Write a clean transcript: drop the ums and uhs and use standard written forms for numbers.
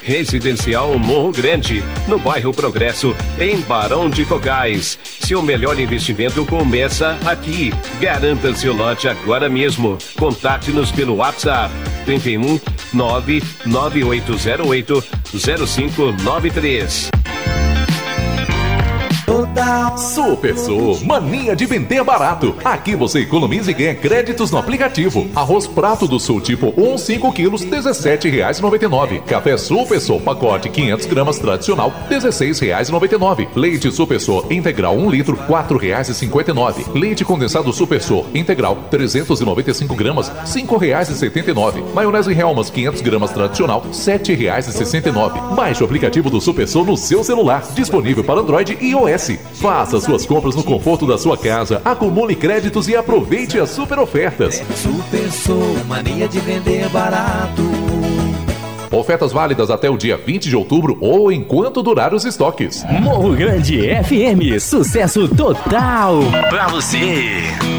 Residencial Morro Grande, no bairro Progresso, em Barão de Cocais. Seu melhor investimento começa aqui. Garanta seu lote agora mesmo. Contate-nos pelo WhatsApp 31 99808 0593. Super Sul, mania de vender barato. Aqui você economiza e ganha créditos no aplicativo. Arroz prato do Sul tipo 1, 5 quilos, R$17,99. Café Super Sul, pacote 500 gramas tradicional, R$16,99. Leite Super Sul integral 1 litro, R$4,59. Leite condensado Super Sul integral 395 gramas, R$5,79. Maionese Hellmann's 500 gramas tradicional, R$7,69. Baixe o aplicativo do Super Sul no seu celular, disponível para Android e iOS. Faça suas compras no conforto da sua casa, acumule créditos e aproveite as super ofertas. Super Sou, mania de vender barato. Ofertas válidas até o dia 20 de outubro ou enquanto durar os estoques. Morro Grande FM, sucesso total pra você.